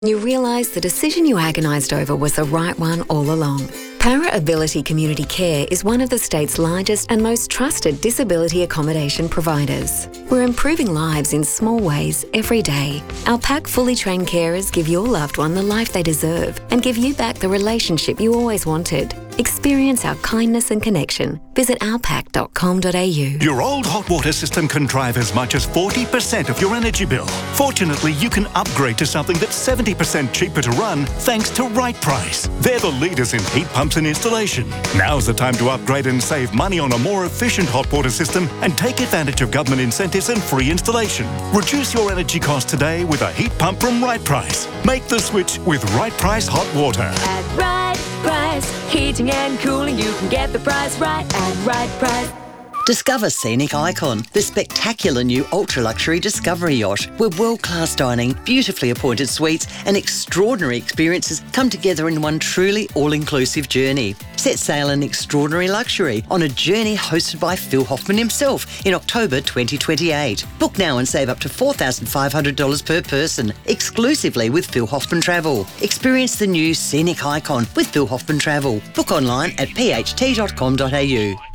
You realise the decision you agonised over was the right one all along. Para Ability Community Care is one of the state's largest and most trusted disability accommodation providers. We're improving lives in small ways every day. Our PAC fully trained carers give your loved one the life they deserve and give you back the relationship you always wanted. Experience our kindness and connection. Visit ourpac.com.au. Your old hot water system can drive as much as 40% of your energy bill. Fortunately, you can upgrade to something that's 70% cheaper to run thanks to Right Price. They're the leaders in heat pumps and installation. Now's the time to upgrade and save money on a more efficient hot water system and take advantage of government incentives and free installation. Reduce your energy costs today with a heat pump from Right Price. Make the switch with Right Price Hot Water. At Right Price, heating and cooling, you can get the price right at Right Price. Discover Scenic Icon, the spectacular new ultra-luxury Discovery yacht, where world-class dining, beautifully appointed suites and extraordinary experiences come together in one truly all-inclusive journey. Set sail in extraordinary luxury on a journey hosted by Phil Hoffman himself in October 2028. Book now and save up to $4,500 per person, exclusively with Phil Hoffman Travel. Experience the new Scenic Icon with Phil Hoffman Travel. Book online at pht.com.au.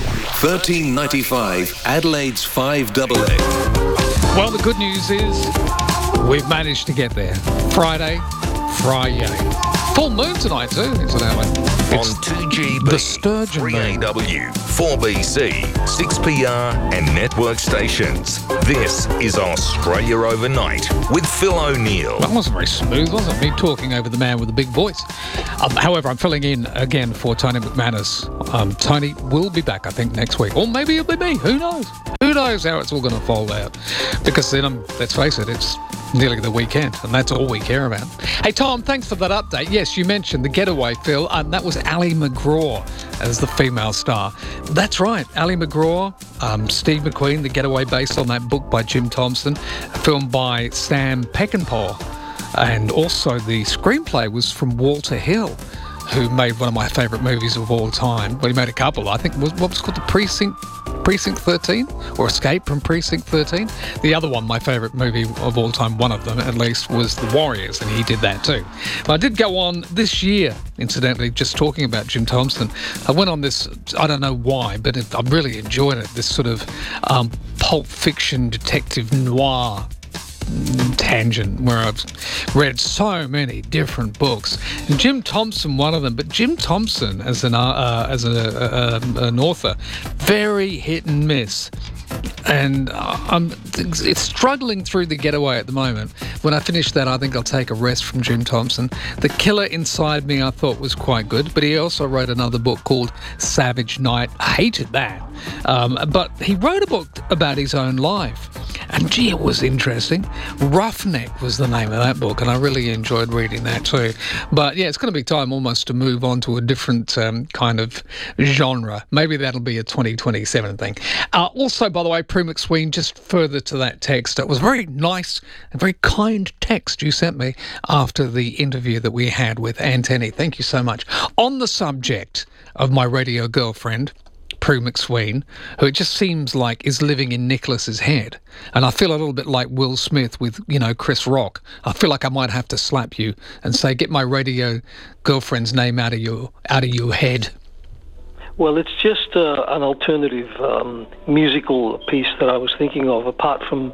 1395 Adelaide's 5AA. Well, the good news is we've managed to get there. Friday. Full moon tonight too, incidentally. On 2GB, the Sturgeon 3AW, 4BC, 6PR and network stations. This is Australia Overnight with Phil O'Neill. That wasn't very smooth, was it? Me talking over the man with the big voice. However, I'm filling in again for Tony McManus. Tony will be back, I think, next week. Or maybe it'll be me. Who knows? Who knows how it's all going to fold out? Because then, let's face it, it's nearly the weekend, and that's all we care about. Hey, Tom, thanks for that update. Yes, you mentioned The Getaway, Phil, and that was Ali McGraw as the female star. That's right, Ali McGraw, Steve McQueen, The Getaway, based on that book by Jim Thompson, filmed by Sam Peckinpah, and also the screenplay was from Walter Hill, who made one of my favourite movies of all time. Well, he made a couple, I think. What was called? Precinct 13 or Escape from Precinct 13. The other one, my favourite movie of all time, one of them at least, was The Warriors, and he did that too. But I did go on this year, incidentally, just talking about Jim Thompson. I went on this, I don't know why, but I really enjoyed it, this sort of pulp fiction detective noir tangent where I've read so many different books, and Jim Thompson one of them. But Jim Thompson as an author, very hit and miss, and it's struggling through The Getaway at the moment. When I finish that, I think I'll take a rest from Jim Thompson. The Killer Inside Me I thought was quite good, but he also wrote another book called Savage Night. I hated that, but he wrote a book about his own life, and gee, it was interesting. Roughneck was the name of that book, and I really enjoyed reading that too. But yeah, it's going to be time almost to move on to a different kind of genre. Maybe that'll be a 2027 thing. Also, by the way, Prue McSween, just further to that text, it was very nice and very kind text you sent me after the interview that we had with Anthony. Thank you so much. On the subject of my radio girlfriend, Prue McSween, who it just seems like is living in Nicholas's head. And I feel a little bit like Will Smith with, Chris Rock. I feel like I might have to slap you and say, get my radio girlfriend's name out of your head. Well, it's just an alternative musical piece that I was thinking of, apart from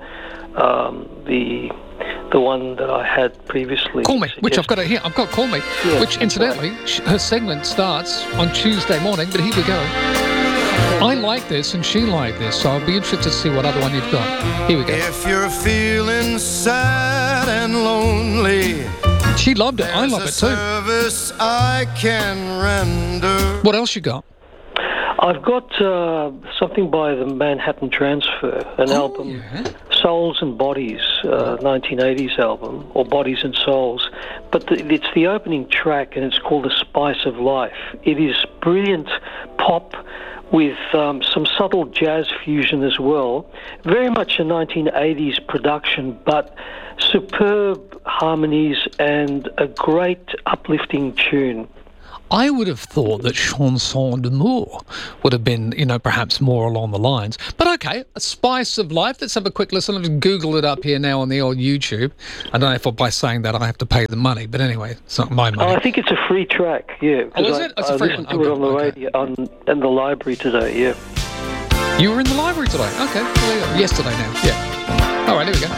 the one that I had previously. Call Me, which I've got here. I've got Call Me, yeah, which incidentally, her segment starts on Tuesday morning, but here we go. I like this and she liked this, so I'll be interested to see what other one you've got. Here we go. If you're feeling sad and lonely, she loved it. I love it too. Service I can render. What else you got? I've got something by the Manhattan Transfer, an album, yeah. Souls and Bodies, 1980s album, or Bodies and Souls. But it's the opening track, and it's called The Spice of Life. It is brilliant pop with some subtle jazz fusion as well. Very much a 1980s production, but superb harmonies and a great uplifting tune. I would have thought that Chanson d'Amour would have been, perhaps more along the lines. But okay, A Spice of Life. Let's have a quick listen. I've Googled it up here now on the old YouTube. I don't know if by saying that I have to pay the money, but anyway, it's not my money. I think it's a free track, yeah. Oh, is it? It's a free one. I listened to it on the radio, in the library today, yeah. You were in the library today? Okay. Yesterday now, yeah. All right, here we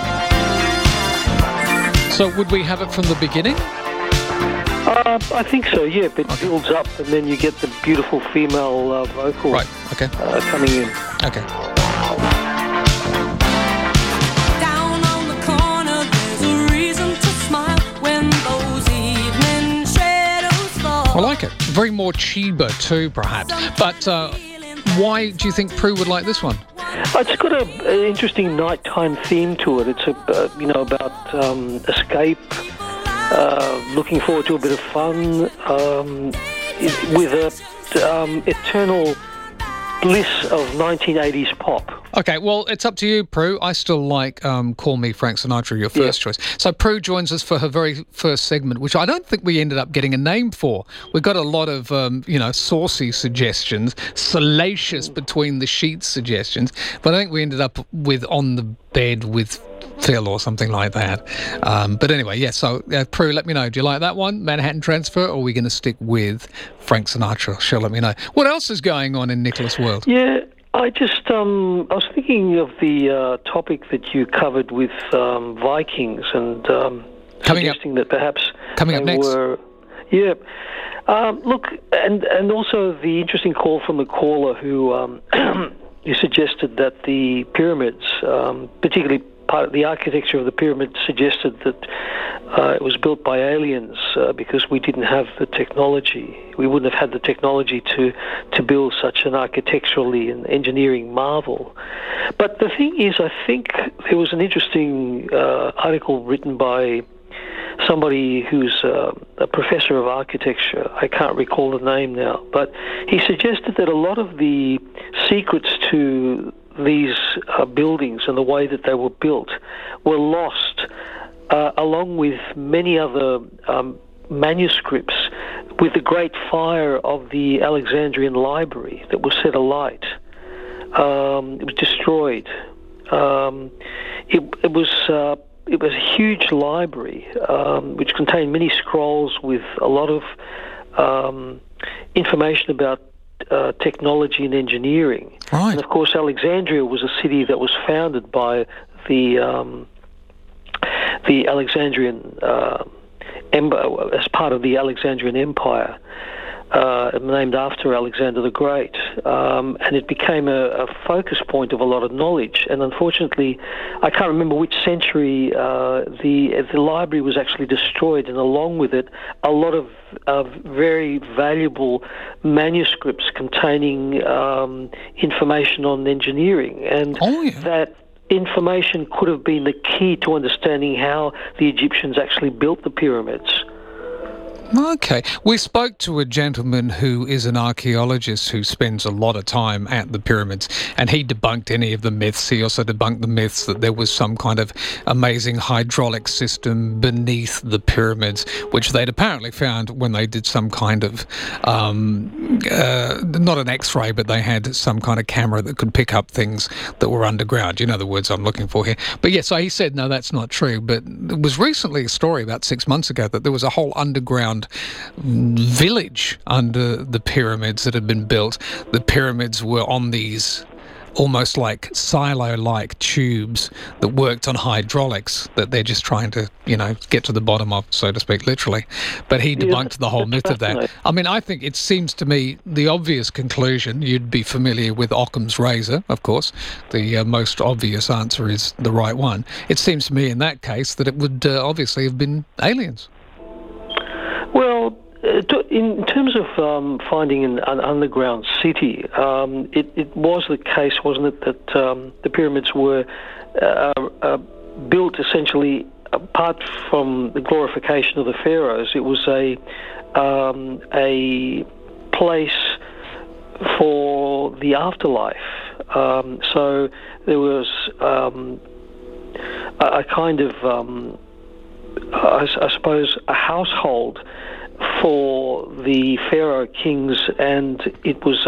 go. So would we have it from the beginning? I think so, yeah. But it builds up, and then you get the beautiful female vocal coming in. Okay. Down on the corner, there's a reason to smile when those evening shadows fall. I like it. Very more Chiba too, perhaps. But why do you think Prue would like this one? It's got an interesting nighttime theme to it. It's about escape. Looking forward to a bit of fun with a eternal bliss of 1980s pop. Okay, well, it's up to you, Prue. I still like Call Me Frank Sinatra, your first choice. So Prue joins us for her very first segment, which I don't think we ended up getting a name for. We got a lot of, saucy suggestions, salacious between the sheets suggestions, but I think we ended up with On the Bed with Phil or something like that. But anyway, yeah, so Prue, let me know. Do you like that one, Manhattan Transfer, or are we going to stick with Frank Sinatra? She'll let me know. What else is going on in Nicholas' world? Yeah, I was thinking of the topic that you covered with Vikings and suggesting that perhaps coming up next. Yeah. Look, and also the interesting call from the caller who you suggested that the pyramids, particularly part of the architecture of the pyramid, suggested that it was built by aliens because we didn't have the technology. We wouldn't have had the technology to build such an architecturally and engineering marvel. But the thing is, I think there was an interesting article written by somebody who's a professor of architecture. I can't recall the name now, but he suggested that a lot of the secrets to these buildings and the way that they were built were lost, along with many other manuscripts, with the great fire of the Alexandrian Library that was set alight. It was destroyed. It was a huge library which contained many scrolls with a lot of information about technology and engineering. Right. And of course, Alexandria was a city that was founded by the Alexandrian as part of the Alexandrian Empire, named after Alexander the Great, and it became a focus point of a lot of knowledge. And unfortunately, I can't remember which century the library was actually destroyed, and along with it, a lot of very valuable manuscripts containing information on engineering, and that information could have been the key to understanding how the Egyptians actually built the pyramids. Okay. We spoke to a gentleman who is an archaeologist who spends a lot of time at the pyramids, and he debunked any of the myths. He also debunked the myths that there was some kind of amazing hydraulic system beneath the pyramids, which they'd apparently found when they did some kind of, not an X-ray, but they had some kind of camera that could pick up things that were underground. You know the words I'm looking for here. But yeah, so he said, no, that's not true. But it was recently a story about 6 months ago that there was a whole underground village under the pyramids that had been built. The pyramids were on these almost like silo-like tubes that worked on hydraulics that they're just trying to, get to the bottom of, so to speak, literally. But he debunked the whole myth of that. I mean, I think it seems to me the obvious conclusion, you'd be familiar with Occam's razor, of course. The most obvious answer is the right one. It seems to me in that case that it would obviously have been aliens. Well, in terms of finding an underground city, it was the case, wasn't it, that the pyramids were built essentially apart from the glorification of the pharaohs. It was a place for the afterlife. So there was a kind of, I suppose, a household for the Pharaoh kings, and it was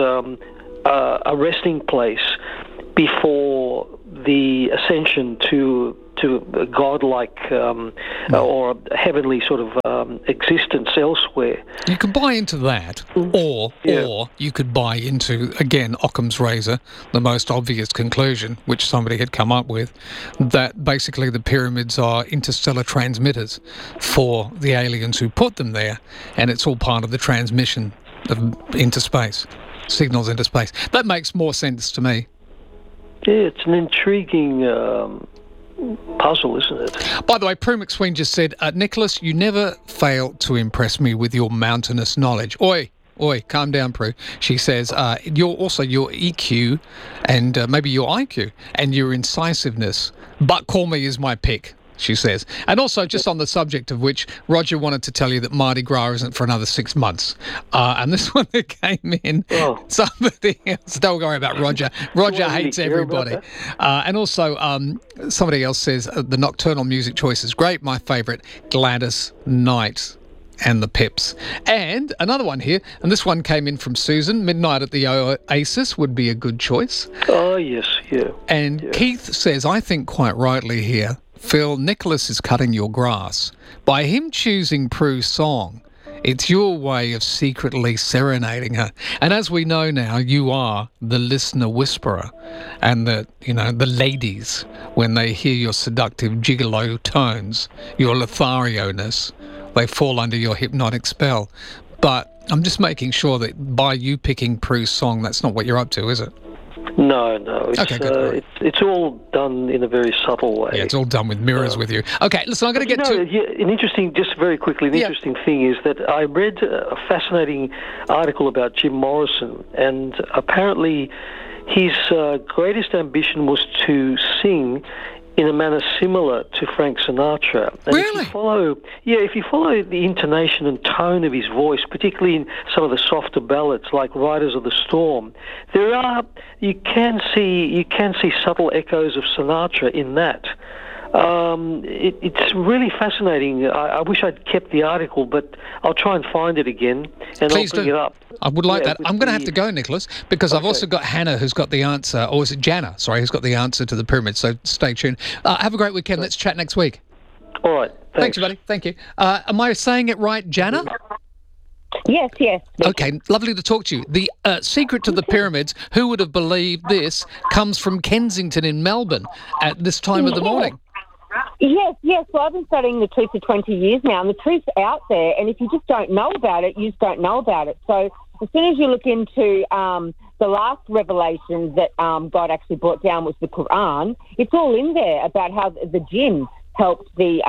a resting place before the ascension to a godlike or a heavenly sort of existence elsewhere. You could buy into that, or you could buy into, again, Occam's razor, the most obvious conclusion, which somebody had come up with, that basically the pyramids are interstellar transmitters for the aliens who put them there, and it's all part of the transmission into space, signals into space. That makes more sense to me. Yeah, it's an intriguing puzzle, isn't it? By the way, Prue McSween just said, Nicholas, you never fail to impress me with your mountainous knowledge. Oi, calm down, Prue. She says, your EQ and maybe your IQ and your incisiveness, but call me is my pick, she says. And also, just on the subject of which, Roger wanted to tell you that Mardi Gras isn't for another 6 months. And this one that came in, somebody else, don't worry about Roger. Roger hates everybody. And also, somebody else says, the nocturnal music choice is great. My favourite, Gladys Knight and the Pips. And another one here, and this one came in from Susan, Midnight at the Oasis would be a good choice. Oh, yes, yeah. And Keith says, I think quite rightly here, Phil, Nicholas is cutting your grass. By him choosing Prue's song, it's your way of secretly serenading her. And as we know now, you are the listener whisperer. And the ladies, when they hear your seductive gigolo tones, your Lothario-ness, they fall under your hypnotic spell. But I'm just making sure that by you picking Prue's song, that's not what you're up to, is it? No. It's, okay, good. It's all done in a very subtle way. Yeah, it's all done with mirrors with you. Okay, listen, I'm going to get to... an interesting thing is that I read a fascinating article about Jim Morrison, and apparently his greatest ambition was to sing in a manner similar to Frank Sinatra. And really? If you follow the intonation and tone of his voice, particularly in some of the softer ballads like Riders of the Storm, you can see subtle echoes of Sinatra in that. It's really fascinating. I wish I'd kept the article, but I'll try and find it again, and Please I'll bring it up. I would like that. I'm going to have to go, Nicholas, because I've also got Hannah who's got the answer, or is it Jana? Sorry, who's got the answer to the pyramid, so stay tuned. Have a great weekend. Let's chat next week. All right. Thanks, buddy. Thank you. Am I saying it right, Jana? Yes. Okay, lovely to talk to you. The secret to the pyramids, who would have believed this, comes from Kensington in Melbourne at this time of the morning. Yes. Well, I've been studying the truth for 20 years now, and the truth's out there, and if you just don't know about it, you just don't know about it. So as soon as you look into the last revelation that God actually brought down was the Quran, it's all in there about how the jinn helped the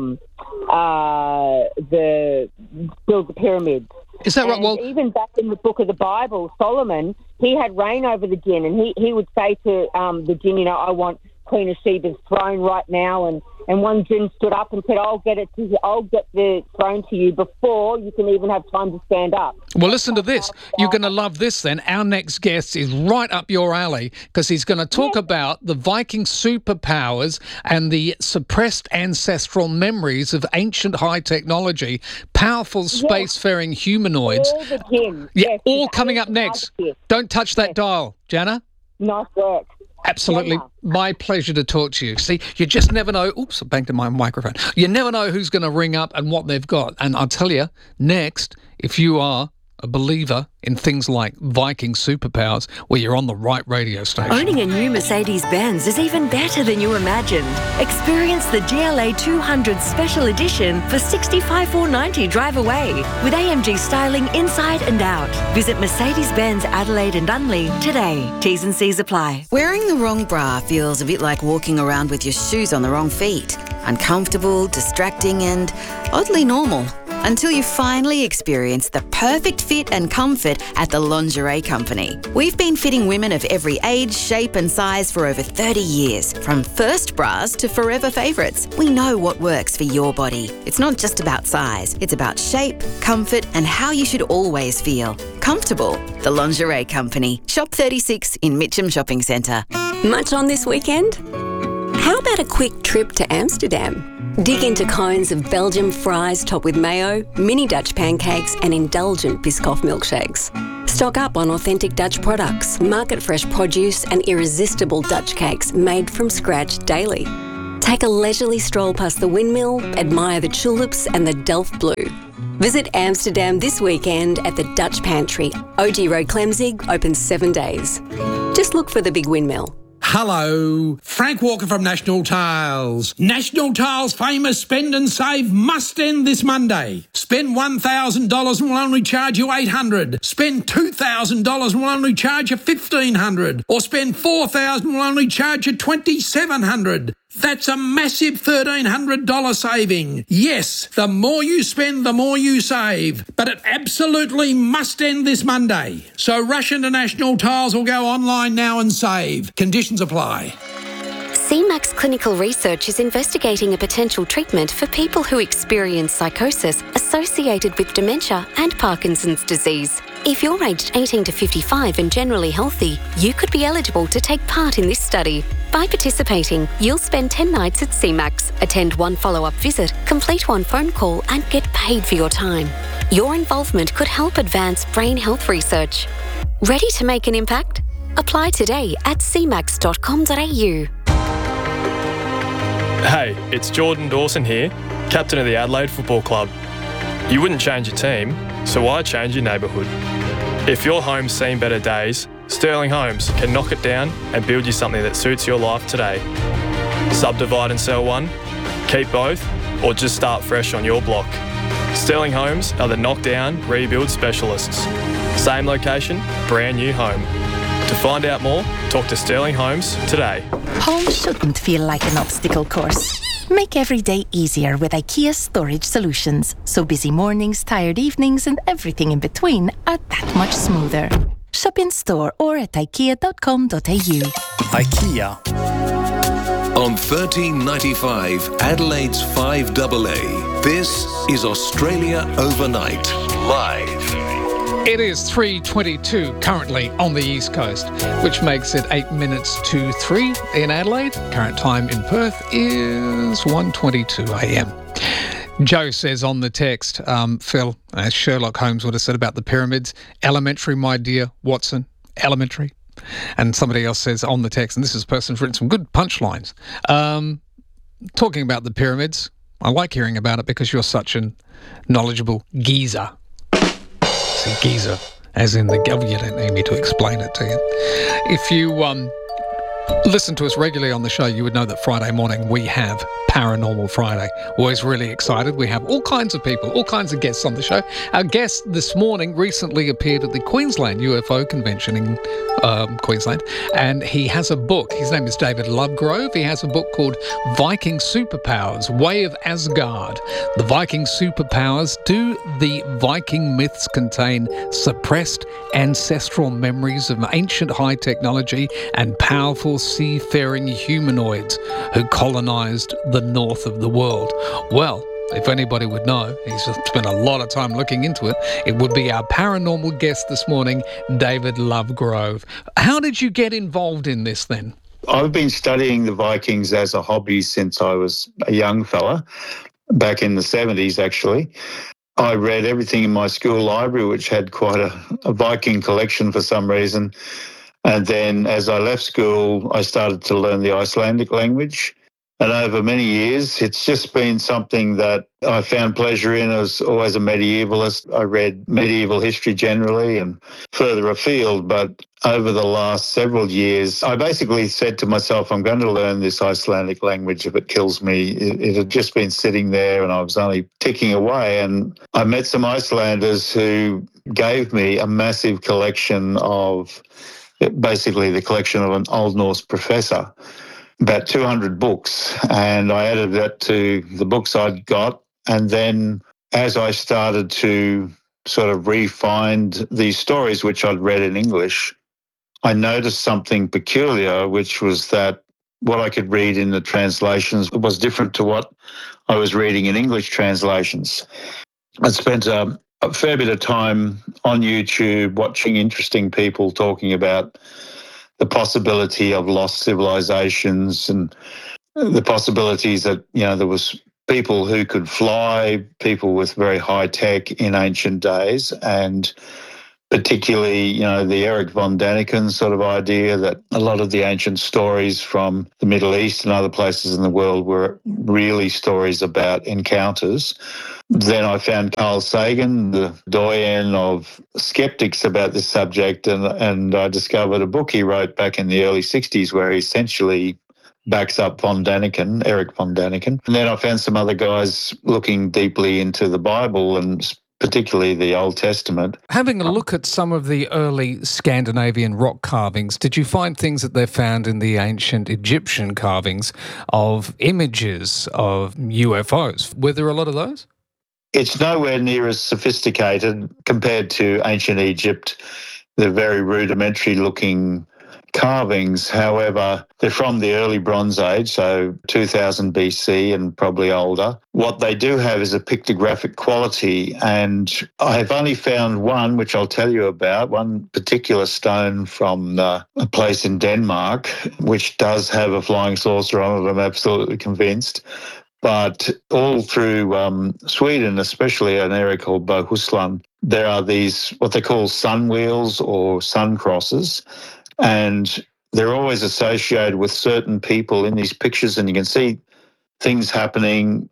build the pyramids. Is that right? Well, even back in the book of the Bible, Solomon, he had reign over the jinn, and he would say to the jinn, I want Queen of Sheba's throne right now, and one jinn stood up and said, I'll get the throne to you before you can even have time to stand up. Well, listen to this. You're going to love this then. Our next guest is right up your alley because he's going to talk about the Viking superpowers and the suppressed ancestral memories of ancient high technology, powerful spacefaring humanoids. All the jinn. Yeah, all coming up next. Don't touch that dial, Jana. Nice work. Absolutely. My pleasure to talk to you. See, you just never know. Oops, I banged my microphone. You never know who's going to ring up and what they've got. And I'll tell you, next, if you are a believer in things like Viking superpowers, well, you're on the right radio station. Owning a new Mercedes-Benz is even better than you imagined. Experience the GLA 200 Special Edition for $65,490 drive away with AMG styling inside and out. Visit Mercedes-Benz Adelaide and Unley today. T's and C's apply. Wearing the wrong bra feels a bit like walking around with your shoes on the wrong feet. Uncomfortable, distracting and oddly normal. Until you finally experience the perfect fit and comfort at the Lingerie Company. We've been fitting women of every age, shape and size for over 30 years. From first bras to forever favourites, we know what works for your body. It's not just about size, it's about shape, comfort and how you should always feel. Comfortable. The Lingerie Company. Shop 36 in Mitcham Shopping Centre. Much on this weekend? How about a quick trip to Amsterdam? Dig into cones of Belgian fries topped with mayo, mini Dutch pancakes and indulgent Biscoff milkshakes. Stock up on authentic Dutch products, market-fresh produce and irresistible Dutch cakes made from scratch daily. Take a leisurely stroll past the windmill, admire the tulips and the Delft Blue. Visit Amsterdam this weekend at the Dutch Pantry. OG Road Clemzig, open 7 days. Just look for the big windmill. Hello, Frank Walker from National Tiles. National Tiles' famous spend and save must end this Monday. Spend $1,000 and we'll only charge you $800. Spend $2,000 and we'll only charge you $1,500. Or spend $4,000 and we'll only charge you $2,700. That's a massive $1,300 saving. Yes, the more you spend, the more you save. But it absolutely must end this Monday. So rush into National Tiles or go online now and save. Conditions apply. CMAX Clinical Research is investigating a potential treatment for people who experience psychosis associated with dementia and Parkinson's disease. If you're aged 18 to 55 and generally healthy, you could be eligible to take part in this study. By participating, you'll spend 10 nights at CMAX, attend 1 follow-up visit, complete 1 phone call and get paid for your time. Your involvement could help advance brain health research. Ready to make an impact? Apply today at cmax.com.au. Hey, it's Jordan Dawson here, captain of the Adelaide Football Club. You wouldn't change your team, so why change your neighbourhood? If your home's seen better days, Sterling Homes can knock it down and build you something that suits your life today. Subdivide and sell one, keep both, or just start fresh on your block. Sterling Homes are the knockdown, rebuild specialists. Same location, brand new home. To find out more, talk to Sterling Homes today. Home shouldn't feel like an obstacle course. Make every day easier with IKEA Storage Solutions, so busy mornings, tired evenings and everything in between are that much smoother. Shop in store or at ikea.com.au. IKEA. On 1395 Adelaide's 5AA, this is Australia Overnight, live. It is 3:22 currently on the East Coast, which makes it 8 minutes to 3 in Adelaide. Current time in Perth is 1:22 a.m. Joe says on the text, Phil, as Sherlock Holmes would have said about the pyramids, elementary, my dear Watson, elementary. And somebody else says on the text, and this is a person who's written some good punchlines, talking about the pyramids. I like hearing about it because you're such a knowledgeable geezer. Giza, as in the government. You don't need me to explain it to you. If you listen to us regularly on the show, you would know that Friday morning we have Paranormal Friday. Always really excited. We have all kinds of people, all kinds of guests on the show. Our guest this morning recently appeared at the Queensland UFO Convention in Queensland, and he has a book. His name is David Lovegrove. He has a book called Viking Superpowers, Way of Asgard. The Viking superpowers. Do the Viking myths contain suppressed ancestral memories of ancient high technology and powerful seafaring humanoids who colonised the north of the world? Well, if anybody would know, he's spent a lot of time looking into it, it would be our paranormal guest this morning, David Lovegrove. How did you get involved in this then? I've been studying the Vikings as a hobby since I was a young fella, back in the 70s actually. I read everything in my school library, which had quite a Viking collection for some reason. And then as I left school, I started to learn the Icelandic language. And over many years, it's just been something that I found pleasure in. I was always a medievalist. I read medieval history generally and further afield. But over the last several years, I basically said to myself, I'm going to learn this Icelandic language if it kills me. It had just been sitting there and I was only ticking away. And I met some Icelanders who gave me a massive collection of, basically the collection of an Old Norse professor, about 200 books, and I added that to the books I'd got. And then as I started to sort of re-find these stories, which I'd read in English, I noticed something peculiar, which was that what I could read in the translations was different to what I was reading in English translations. I spent a fair bit of time on YouTube watching interesting people talking about the possibility of lost civilizations and the possibilities that, there was people who could fly, people with very high tech in ancient days, and particularly, the Erich von Däniken sort of idea that a lot of the ancient stories from the Middle East and other places in the world were really stories about encounters. Then I found Carl Sagan, the doyen of skeptics about this subject, and I discovered a book he wrote back in the early 60s where he essentially backs up von Däniken, Erich von Däniken. And then I found some other guys looking deeply into the Bible and particularly the Old Testament. Having a look at some of the early Scandinavian rock carvings, did you find things that they found in the ancient Egyptian carvings of images of UFOs? Were there a lot of those? It's nowhere near as sophisticated compared to ancient Egypt. They're very rudimentary looking carvings. However, they're from the early Bronze Age, so 2000 BC and probably older. What they do have is a pictographic quality, and I have only found one, which I'll tell you about, one particular stone from a place in Denmark, which does have a flying saucer on it, I'm absolutely convinced. But all through Sweden, especially an area called Bohuslän, there are these, what they call sun wheels or sun crosses, and they're always associated with certain people in these pictures, and you can see things happening,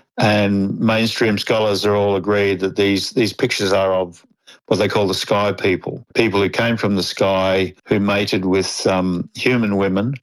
and mainstream scholars are all agreed that these pictures are of what they call the sky people who came from the sky, who mated with human women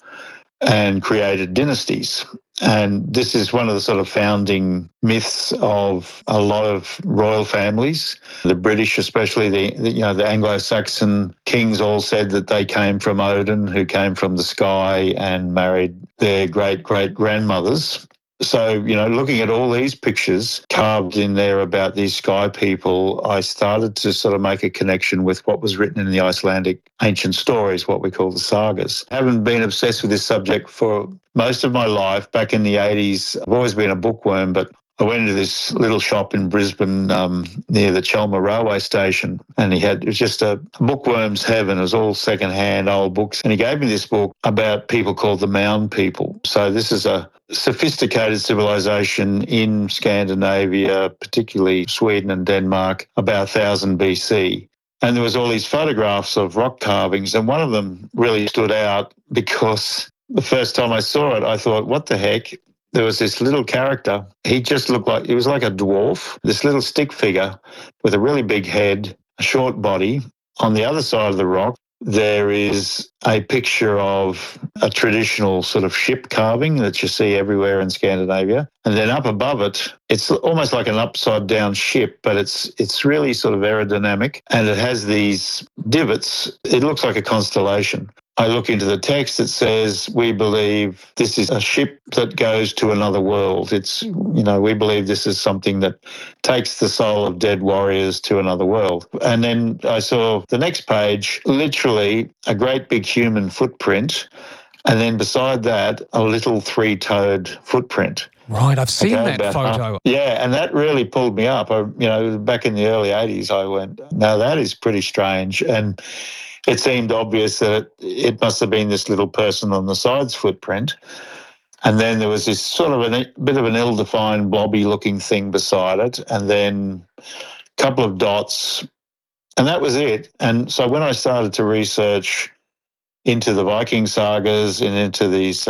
and created dynasties. And this is one of the sort of founding myths of a lot of royal families. The British, especially the Anglo-Saxon kings, all said that they came from Odin, who came from the sky and married their great-great-grandmothers. So, looking at all these pictures carved in there about these sky people, I started to sort of make a connection with what was written in the Icelandic ancient stories, what we call the sagas. I haven't been obsessed with this subject for most of my life. Back in the 80s, I've always been a bookworm, but I went into this little shop in Brisbane near the Chelmer railway station, and it was just a bookworm's heaven. It was all second-hand old books. And he gave me this book about people called the Mound people. So this is a sophisticated civilization in Scandinavia, particularly Sweden and Denmark, about 1000 BC. And there was all these photographs of rock carvings, and one of them really stood out because the first time I saw it, I thought, what the heck? There was this little character. He just looked like, he was like a dwarf, this little stick figure with a really big head, a short body. On the other side of the rock, there is a picture of a traditional sort of ship carving that you see everywhere in Scandinavia. And then up above it, it's almost like an upside down ship, but it's really sort of aerodynamic, and it has these divots. It looks like a constellation. I look into the text, it says, we believe this is a ship that goes to another world. It's, we believe this is something that takes the soul of dead warriors to another world. And then I saw the next page, literally a great big human footprint, and then beside that, a little three-toed footprint. Right, I've seen that photo. Yeah, and that really pulled me up. Back in the early 80s, I went, now that is pretty strange. And it seemed obvious that it must have been this little person on the side's footprint. And then there was this sort of a bit of an ill-defined blobby-looking thing beside it, and then a couple of dots, and that was it. And so when I started to research into the Viking sagas and into these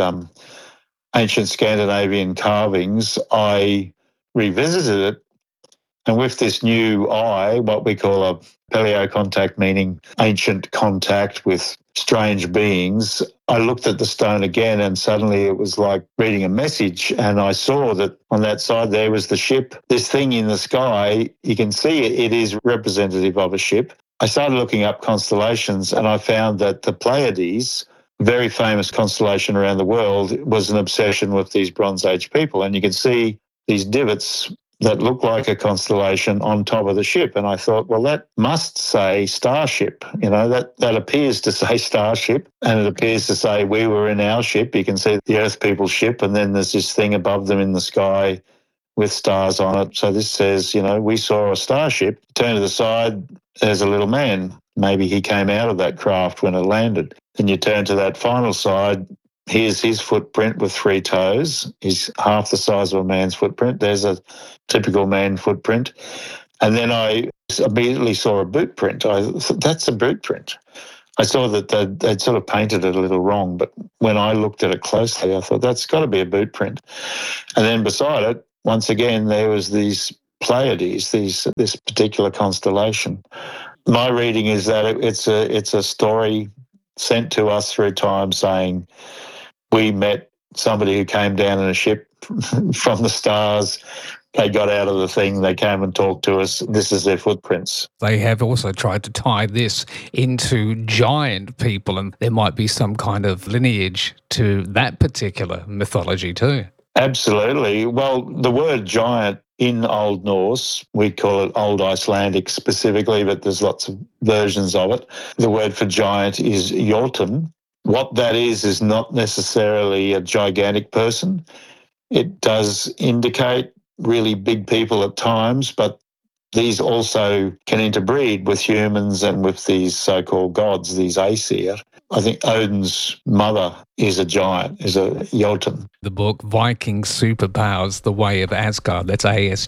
ancient Scandinavian carvings, I revisited it, and with this new eye, what we call a paleo-contact, meaning ancient contact with strange beings, I looked at the stone again, and suddenly it was like reading a message, and I saw that on that side there was the ship. This thing in the sky, you can see it is representative of a ship. I started looking up constellations, and I found that the Pleiades, a very famous constellation around the world, was an obsession with these Bronze Age people, and you can see these divots that look like a constellation on top of the ship. And I thought, well, that must say starship. That appears to say starship, and it appears to say we were in our ship. You can see the Earth people ship, and then there's this thing above them in the sky with stars on it. So this says, we saw a starship. Turn to the side, there's a little man. Maybe he came out of that craft when it landed. Then you turn to that final side, Here's his footprint with 3 toes. He's half the size of a man's footprint. There's a typical man footprint. And then I immediately saw a boot print. I thought, that's a boot print. I saw that they'd sort of painted it a little wrong, but when I looked at it closely, I thought, that's got to be a boot print. And then beside it, once again, there was these Pleiades, this particular constellation. My reading is that it's a story sent to us through time saying we met somebody who came down in a ship from the stars. They got out of the thing, they came and talked to us. This is their footprints. They have also tried to tie this into giant people, and there might be some kind of lineage to that particular mythology too. Absolutely. Well, the word giant in Old Norse, we call it Old Icelandic specifically, but there's lots of versions of it. The word for giant is Jotun. What that is not necessarily a gigantic person. It does indicate really big people at times, but these also can interbreed with humans and with these so-called gods, these Aesir. I think Odin's mother is a giant, is a Jotun. The book Viking Superpowers, The Way of Asgard. That's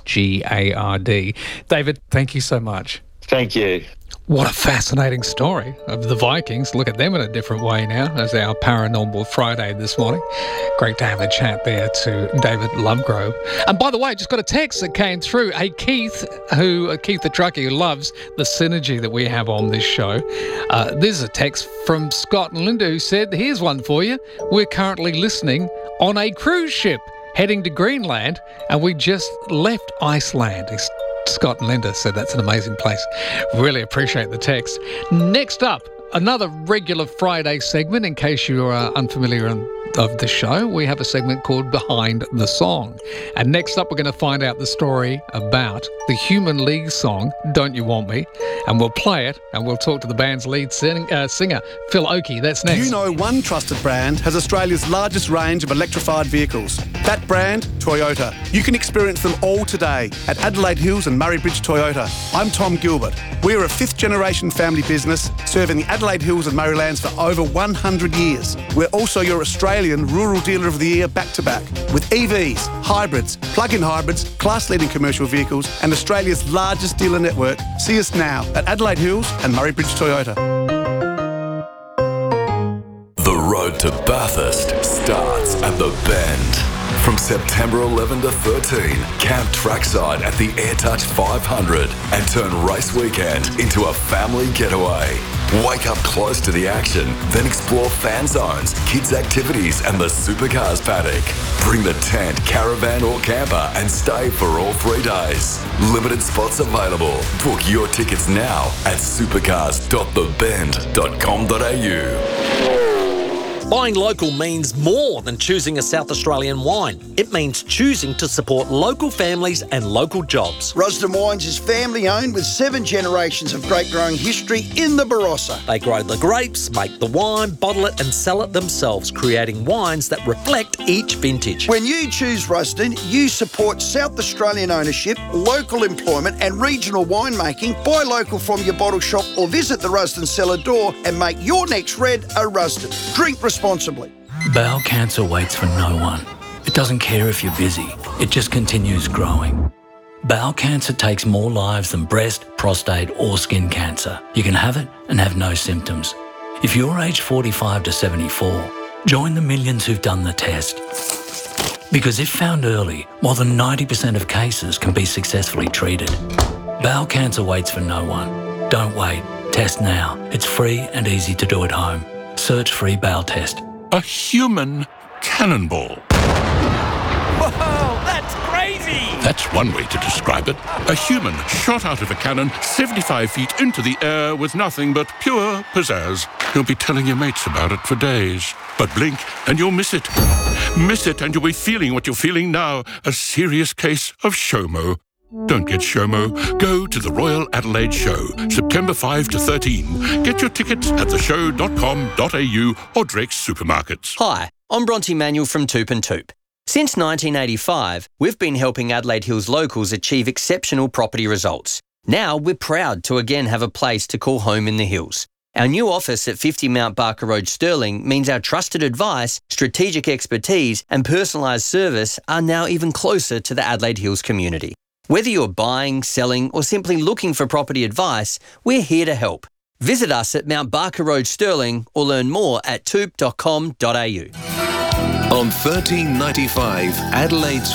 Asgard. David, thank you so much. Thank you. What a fascinating story of the Vikings. Look at them in a different way now as our Paranormal Friday this morning. Great to have a chat there to David Lovegrove. And by the way, just got a text that came through. Hey, Keith the truckie, who loves the synergy that we have on this show. This is a text from Scott and Linda who said, here's one for you. We're currently listening on a cruise ship heading to Greenland, and we just left Iceland. Scott and Linda said that's an amazing place. Really appreciate the text. Next up, another regular Friday segment. In case you are unfamiliar of the show, we have a segment called Behind the Song. And next up, we're going to find out the story about the Human League song, Don't You Want Me? And we'll play it, and we'll talk to the band's lead singer, Phil Oakey. That's next. Do you know one trusted brand has Australia's largest range of electrified vehicles? That brand, Toyota. You can experience them all today at Adelaide Hills and Murray Bridge Toyota. I'm Tom Gilbert. We are a 5th-generation family business serving the Adelaide Hills and Murraylands for over 100 years. We're also your Australian Rural Dealer of the Year back-to-back with EVs, hybrids, plug-in hybrids, class-leading commercial vehicles and Australia's largest dealer network. See us now at Adelaide Hills and Murray Bridge Toyota. The road to Bathurst starts at the Bend. From September 11 to 13, camp trackside at the AirTouch 500 and turn race weekend into a family getaway. Wake up close to the action, then explore fan zones, kids' activities and the supercars paddock. Bring the tent, caravan or camper and stay for all 3 days. Limited spots available. Book your tickets now at supercars.thebend.com.au. Buying local means more than choosing a South Australian wine. It means choosing to support local families and local jobs. Rusden Wines is family owned with 7 generations of grape growing history in the Barossa. They grow the grapes, make the wine, bottle it and sell it themselves, creating wines that reflect each vintage. When you choose Rusden, you support South Australian ownership, local employment and regional winemaking. Buy local from your bottle shop or visit the Rusden cellar door and make your next red a Rusden. Drink responsibly. Bowel cancer waits for no one. It doesn't care if you're busy. It just continues growing. Bowel cancer takes more lives than breast, prostate or skin cancer. You can have it and have no symptoms. If you're aged 45 to 74, join the millions who've done the test. Because if found early, more than 90% of cases can be successfully treated. Bowel cancer waits for no one. Don't wait. Test now. It's free and easy to do at home. Search free bowel test. A human cannonball. Whoa, that's crazy! That's one way to describe it. A human shot out of a cannon 75 feet into the air with nothing but pure pizzazz. You'll be telling your mates about it for days. But blink and you'll miss it. Miss it and you'll be feeling what you're feeling now. A serious case of SHOMO. Don't get SHOMO. Go to the Royal Adelaide Show, September 5 to 13. Get your tickets at theshow.com.au or Drake's Supermarkets. Hi, I'm Bronte Manuel from Toop and Toop. Since 1985, we've been helping Adelaide Hills locals achieve exceptional property results. Now we're proud to again have a place to call home in the hills. Our new office at 50 Mount Barker Road, Stirling, means our trusted advice, strategic expertise and personalised service are now even closer to the Adelaide Hills community. Whether you're buying, selling or simply looking for property advice, we're here to help. Visit us at Mount Barker Road, Stirling, or learn more at toop.com.au. On 1395 Adelaide's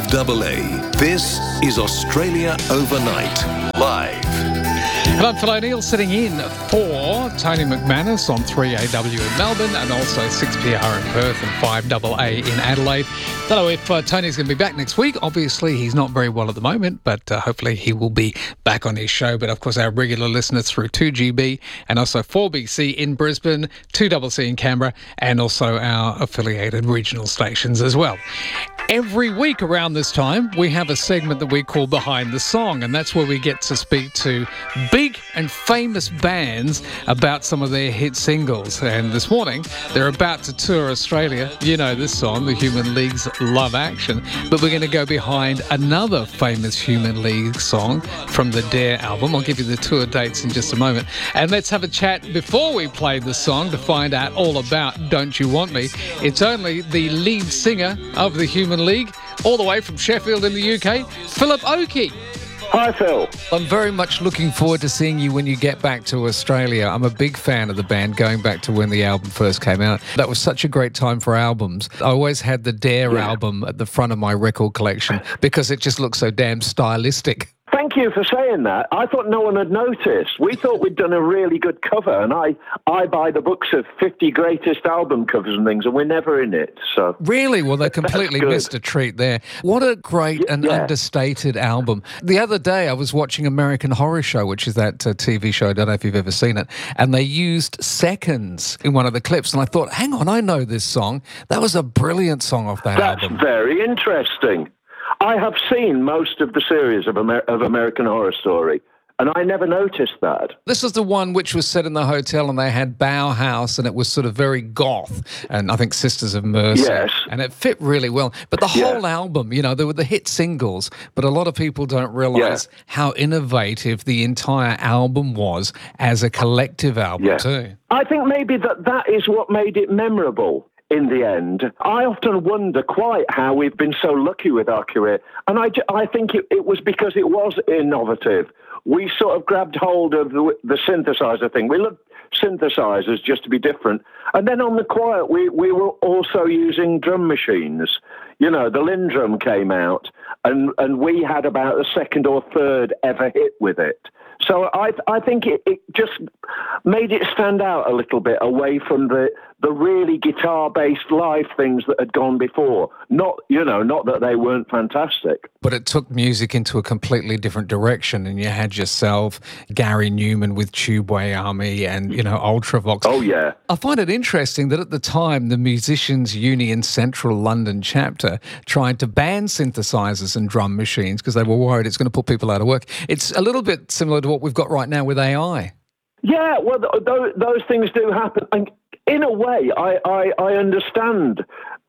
5AA, this is Australia Overnight, live. And I'm Phil O'Neill sitting in for Tony McManus on 3AW in Melbourne and also 6PR in Perth and 5AA in Adelaide. Don't know if Tony's going to be back next week. Obviously, he's not very well at the moment, but hopefully he will be back on his show. But of course, our regular listeners through 2GB and also 4BC in Brisbane, 2CC in Canberra, and also our affiliated regional stations as well. Every week around this time, we have a segment that we call Behind the Song, and that's where we get to speak to big and famous bands about some of their hit singles. And this morning, they're about to tour Australia. You know this song, the Human League's Love Action. But we're going to go behind another famous Human League song from the Dare album. I'll give you the tour dates in just a moment. And let's have a chat before we play the song to find out all about Don't You Want Me. It's only the lead singer of the Human League, all the way from Sheffield in the UK, Philip Oakey. Hi, Phil. I'm very much looking forward to seeing you when you get back to Australia. I'm a big fan of the band, going back to when the album first came out. That was such a great time for albums. I always had the Dare album at the front of my record collection because it just looks so damn stylistic. Thank you for saying that. I thought no one had noticed. We thought we'd done a really good cover, and I buy the books of 50 greatest album covers and things, and we're never in it. So Really? Well, they completely missed a treat there. What a great and understated album. The other day, I was watching American Horror Show, which is that TV show. I don't know if you've ever seen it. And they used Seconds in one of the clips, and I thought, hang on, I know this song. That was a brilliant song off that album. That's very interesting. I have seen most of the series of American Horror Story, and I never noticed that. This is the one which was set in the hotel, and they had Bauhaus, and it was sort of very goth, and I think Sisters of Mercy. Yes. And it fit really well. But the whole album, you know, there were the hit singles, but a lot of people don't realise how innovative the entire album was as a collective album too. I think maybe that is what made it memorable. In the end, I often wonder quite how we've been so lucky with our career. And I think it was because it was innovative. We sort of grabbed hold of the synthesizer thing. We loved synthesizers just to be different. And then on the quiet, we were also using drum machines. You know, the Lindrum came out, and we had about the second or third ever hit with it. So I think it just made it stand out a little bit away from the really guitar-based live things that had gone before. Not that they weren't fantastic. But it took music into a completely different direction, and you had yourself, Gary Newman with Tubeway Army and, you know, Ultravox. Oh, yeah. I find it interesting that at the time, the Musicians Union Central London chapter tried to ban synthesizers and drum machines because they were worried it's going to put people out of work. It's a little bit similar to what we've got right now with AI. Yeah, well, those things do happen. And in a way, I understand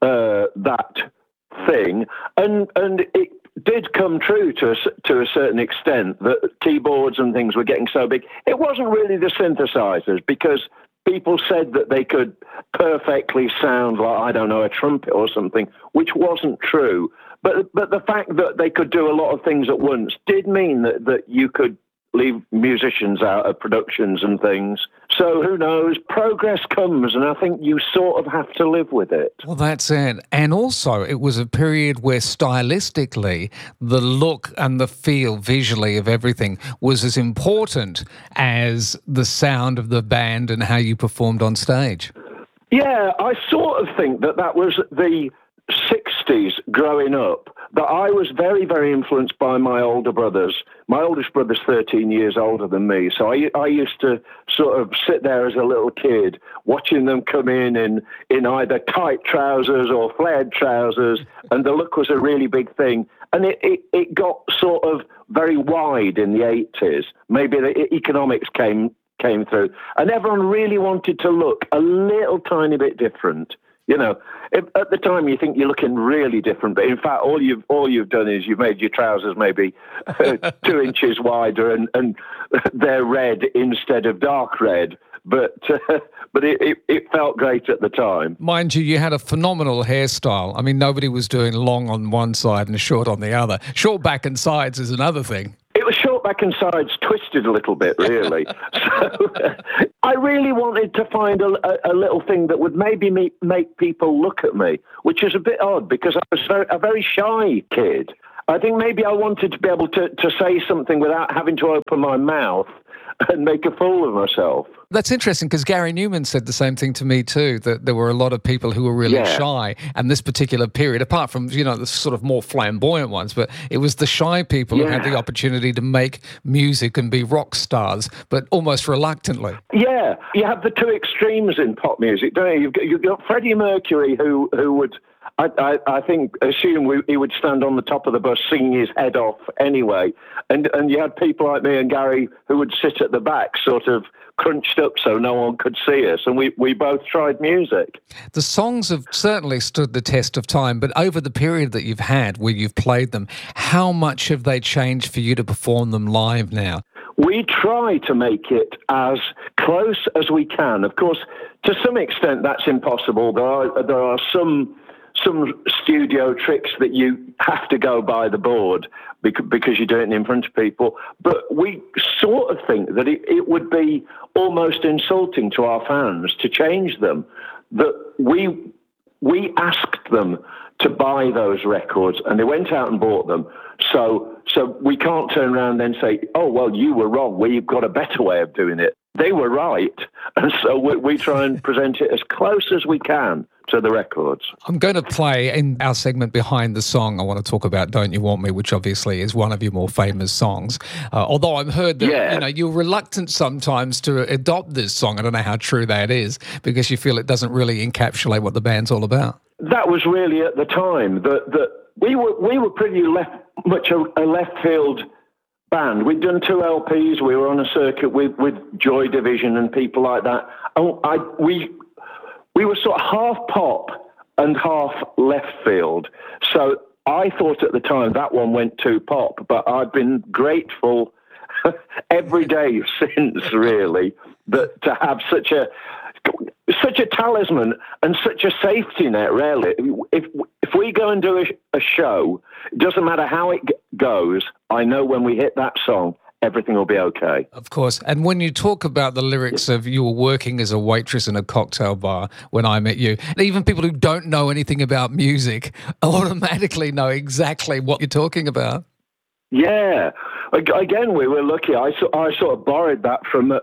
that thing, and it did come true to a certain extent that keyboards and things were getting so big. It wasn't really the synthesizers, because people said that they could perfectly sound like, I don't know, a trumpet or something, which wasn't true. But the fact that they could do a lot of things at once did mean that you could leave musicians out of productions and things. So who knows? Progress comes, and I think you sort of have to live with it. Well, that's it. And also, it was a period where stylistically, the look and the feel visually of everything was as important as the sound of the band and how you performed on stage. Yeah, I sort of think that was the 60s growing up, that I was very, very influenced by my older brothers. My oldest brother's 13 years older than me, so I used to sort of sit there as a little kid watching them come in either tight trousers or flared trousers, and the look was a really big thing. And it got sort of very wide in the 80s. Maybe the economics came through, and everyone really wanted to look a little tiny bit different. You know, at the time you think you're looking really different, but in fact all you've done is you've made your trousers maybe 2 inches wider, and they're red instead of dark red. but it felt great at the time. Mind you, you had a phenomenal hairstyle. I mean, nobody was doing long on one side and short on the other. Short back and sides is another thing. It was short back and sides twisted a little bit, really. So I really wanted to find a little thing that would maybe make people look at me, which is a bit odd because I was a very shy kid. I think maybe I wanted to be able to say something without having to open my mouth and make a fool of myself. That's interesting because Gary Newman said the same thing to me too, that there were a lot of people who were really shy. And this particular period, apart from, the sort of more flamboyant ones, but it was the shy people who had the opportunity to make music and be rock stars, but almost reluctantly. Yeah, you have the two extremes in pop music, don't you? You've got Freddie Mercury who would... I think, assume he would stand on the top of the bus singing his head off anyway. And you had people like me and Gary who would sit at the back sort of crunched up so no one could see us. And we both tried music. The songs have certainly stood the test of time, but over the period that you've had where you've played them, how much have they changed for you to perform them live now? We try to make it as close as we can. Of course, to some extent that's impossible. There are some studio tricks that you have to go by the board because you're doing it in front of people. But we sort of think that it would be almost insulting to our fans to change them, that we asked them to buy those records and they went out and bought them. So we can't turn around and say, oh, well, you were wrong. We've got a better way of doing it. They were right. And so we try and present it as close as we can to the records. I'm going to play in our segment Behind the Song. I want to talk about Don't You Want Me, which obviously is one of your more famous songs. Although I've heard that you're reluctant sometimes to adopt this song. I don't know how true that is because you feel it doesn't really encapsulate what the band's all about. That was really at the time that we were pretty much a left field band. We'd done 2 LPs. We were on a circuit with Joy Division and people like that. And we were sort of half pop and half left field. So I thought at the time that one went too pop, but I've been grateful every day since, really, that to have such a talisman and such a safety net, really. If we go and do a show, it doesn't matter how it goes, I know when we hit that song, everything will be okay. Of course. And when you talk about the lyrics of you were working as a waitress in a cocktail bar when I met you, even people who don't know anything about music automatically know exactly what you're talking about. Yeah. Again, we were lucky. I sort of borrowed that from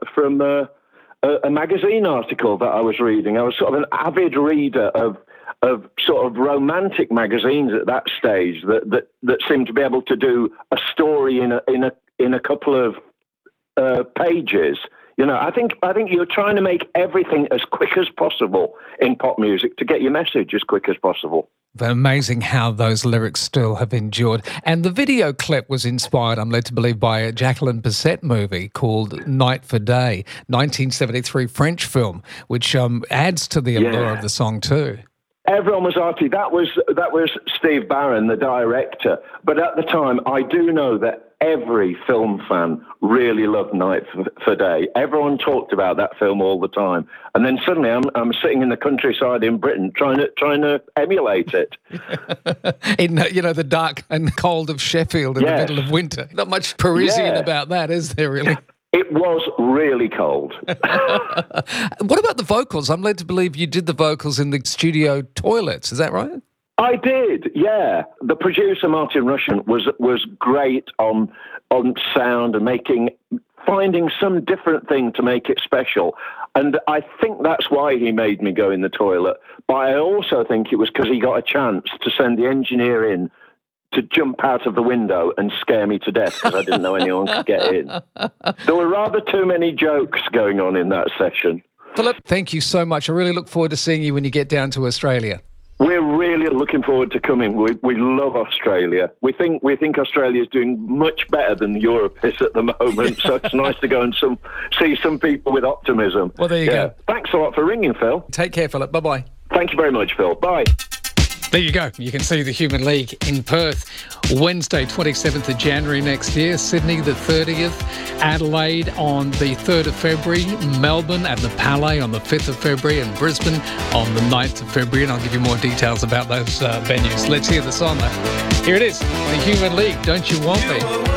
a magazine article that I was reading. I was sort of an avid reader of sort of romantic magazines at that stage that seemed to be able to do a story in a couple of pages. I think you're trying to make everything as quick as possible in pop music to get your message as quick as possible. But amazing how those lyrics still have endured. And the video clip was inspired, I'm led to believe, by a Jacqueline Bisset movie called Night for Day, 1973 French film, which adds to the allure of the song too. Everyone was arty. That was Steve Barron, the director. But at the time, I do know that every film fan really loved Night for Day. Everyone talked about that film all the time. And then suddenly I'm sitting in the countryside in Britain trying to emulate it. In the dark and cold of Sheffield in the middle of winter. Not much Parisian about that, is there really? It was really cold. What about the vocals? I'm led to believe you did the vocals in the studio toilets. Is that right? I did, yeah. The producer, Martin Russian, was great on sound and finding some different thing to make it special. And I think that's why he made me go in the toilet. But I also think it was because he got a chance to send the engineer in to jump out of the window and scare me to death because I didn't know anyone could get in. There were rather too many jokes going on in that session. Philip, thank you so much. I really look forward to seeing you when you get down to Australia. We're really looking forward to coming. We love Australia. We think Australia is doing much better than Europe is at the moment. So it's nice to go and see some people with optimism. Well, there you go. Thanks a lot for ringing, Phil. Take care, Philip. Bye-bye. Thank you very much, Phil. Bye. There you go. You can see the Human League in Perth Wednesday, 27th of January next year. Sydney the 30th. Adelaide on the 3rd of February. Melbourne at the Palais on the 5th of February. And Brisbane on the 9th of February. And I'll give you more details about those venues. Let's hear the song, though. Here it is. The Human League. Don't you want me?